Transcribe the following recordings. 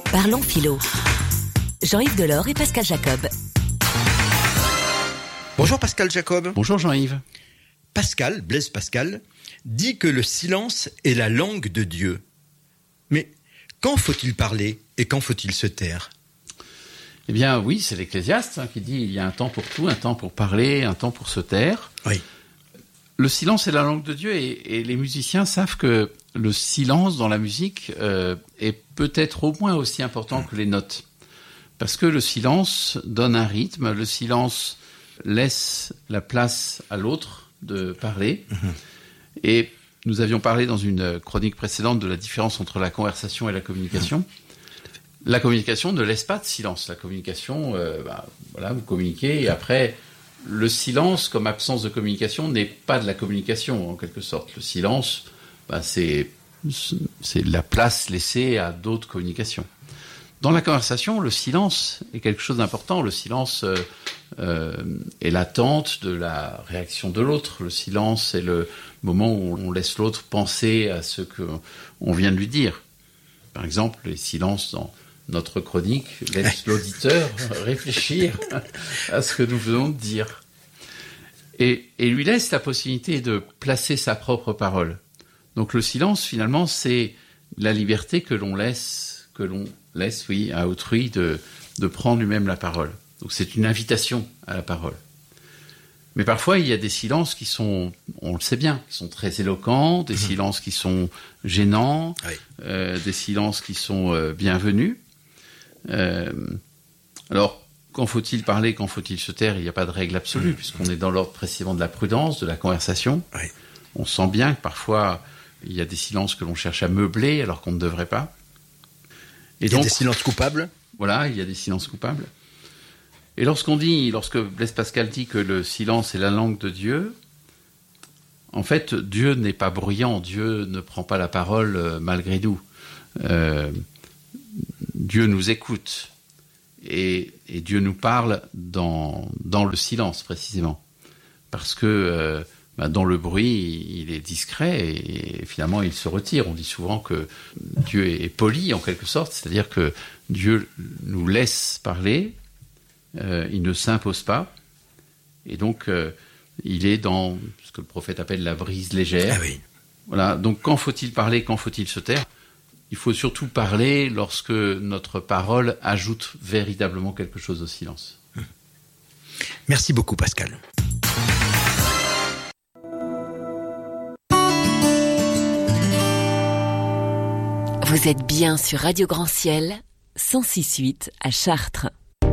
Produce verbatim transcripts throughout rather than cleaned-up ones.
Parlons philo. Jean-Yves Delors et Pascal Jacob. Bonjour Pascal Jacob. Bonjour Jean-Yves. Pascal, Blaise Pascal, dit que le silence est la langue de Dieu. Mais quand faut-il parler et quand faut-il se taire ? Eh bien oui, c'est l'Ecclésiaste hein, qui dit il y a un temps pour tout, un temps pour parler, un temps pour se taire. Oui. Le silence est la langue de Dieu et, et les musiciens savent que le silence dans la musique euh, est peut-être au moins aussi important que les notes. Parce que le silence donne un rythme, le silence laisse la place à l'autre de parler. Mmh. Et nous avions parlé dans une chronique précédente de la différence entre la conversation et la communication. Mmh. La communication ne laisse pas de silence. La communication, euh, bah, voilà, vous communiquez et après... Le silence, comme absence de communication, n'est pas de la communication, en quelque sorte. Le silence, bah, c'est, c'est la place laissée à d'autres communications. Dans la conversation, le silence est quelque chose d'important. Le silence euh, euh, est l'attente de la réaction de l'autre. Le silence est le moment où on laisse l'autre penser à ce qu'on vient de lui dire. Par exemple, les silences dans... Notre chronique laisse l'auditeur réfléchir à ce que nous venons de dire. Et, et lui laisse la possibilité de placer sa propre parole. Donc le silence, finalement, c'est la liberté que l'on laisse, que l'on laisse, oui, à autrui de, de prendre lui-même la parole. Donc c'est une invitation à la parole. Mais parfois, il y a des silences qui sont, on le sait bien, qui sont très éloquents, des mmh. silences qui sont gênants, oui. euh, des silences qui sont euh, bienvenus. Euh, alors, quand faut-il parler, quand faut-il se taire ? Il n'y a pas de règle absolue, mmh. puisqu'on est dans l'ordre précisément de la prudence, de la conversation. Oui. On sent bien que parfois, il y a des silences que l'on cherche à meubler alors qu'on ne devrait pas. Et il y donc, a des silences coupables ? Voilà, il y a des silences coupables. Et lorsqu'on dit, lorsque Blaise Pascal dit que le silence est la langue de Dieu, en fait, Dieu n'est pas bruyant, Dieu ne prend pas la parole euh, malgré nous. Euh, Dieu nous écoute et, et Dieu nous parle dans, dans le silence précisément parce que euh, bah, dans le bruit il est discret et, et finalement il se retire. On dit souvent que Dieu est, est poli en quelque sorte, c'est-à-dire que Dieu nous laisse parler, euh, il ne s'impose pas et donc euh, il est dans ce que le prophète appelle la brise légère. Ah oui. Voilà, donc quand faut-il parler, quand faut-il se taire ? Il faut surtout parler lorsque notre parole ajoute véritablement quelque chose au silence. Merci beaucoup, Pascal. Vous êtes bien sur Radio Grand Ciel, cent six virgule huit à Chartres.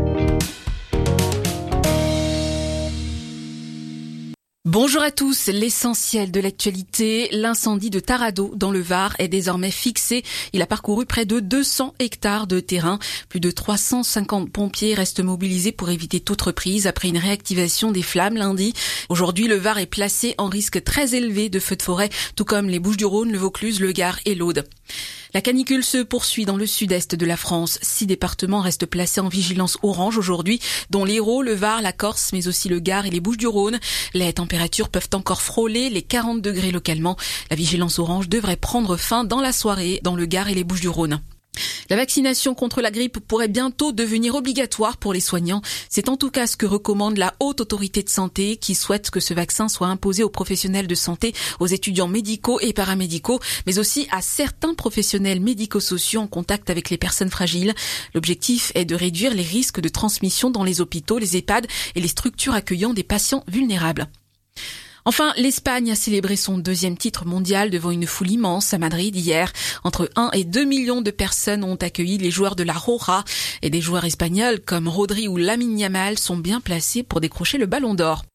Bonjour à tous, l'essentiel de l'actualité, l'incendie de Taradot dans le Var est désormais fixé. Il a parcouru près de deux cents hectares de terrain. Plus de trois cent cinquante pompiers restent mobilisés pour éviter toute reprise après une réactivation des flammes lundi. Aujourd'hui, le Var est placé en risque très élevé de feux de forêt, tout comme les Bouches-du-Rhône, le Vaucluse, le Gard et l'Aude. La canicule se poursuit dans le sud-est de la France. Six départements restent placés en vigilance orange aujourd'hui, dont l'Hérault, le Var, la Corse, mais aussi le Gard et les Bouches-du-Rhône. Les températures peuvent encore frôler les quarante degrés localement. La vigilance orange devrait prendre fin dans la soirée dans le Gard et les Bouches-du-Rhône. La vaccination contre la grippe pourrait bientôt devenir obligatoire pour les soignants. C'est en tout cas ce que recommande la Haute Autorité de Santé qui souhaite que ce vaccin soit imposé aux professionnels de santé, aux étudiants médicaux et paramédicaux, mais aussi à certains professionnels médico-sociaux en contact avec les personnes fragiles. L'objectif est de réduire les risques de transmission dans les hôpitaux, les EHPAD et les structures accueillant des patients vulnérables. Enfin, l'Espagne a célébré son deuxième titre mondial devant une foule immense à Madrid hier. Entre un et deux millions de personnes ont accueilli les joueurs de la Roja et des joueurs espagnols comme Rodri ou Lamine Yamal sont bien placés pour décrocher le ballon d'or.